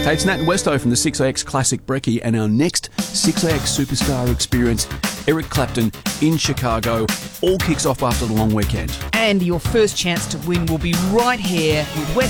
Hey, it's Nat and Westo from the 6AX Classic Brekkie, and our next 6AX Superstar experience, Eric Clapton in Chicago, all kicks off after the long weekend. And your first chance to win will be right here with Westo